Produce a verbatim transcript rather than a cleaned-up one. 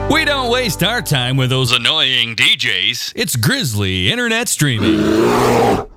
We don't waste our time with those annoying D Js. It's Grizzly Internet Streaming.